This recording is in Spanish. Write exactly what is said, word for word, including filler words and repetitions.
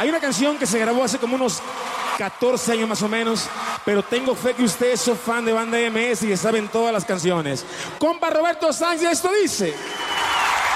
Hay una canción que se grabó hace como unos catorce años más o menos, pero tengo fe que ustedes son fan de Banda M S y que saben todas las canciones. Compa Roberto Sánchez, esto dice...